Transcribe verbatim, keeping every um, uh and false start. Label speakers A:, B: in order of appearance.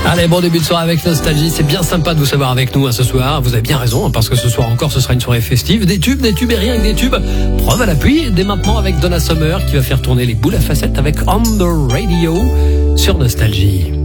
A: Allez, bon début de soirée avec Nostalgie. C'est bien sympa de vous savoir avec nous hein, ce soir. Vous avez bien raison, hein, parce que ce soir encore, ce sera une soirée festive. Des tubes, des tubes et rien que des tubes. Preuve à l'appui, dès maintenant avec Donna Summer qui va faire tourner les boules à facettes avec On The Radio sur Nostalgie.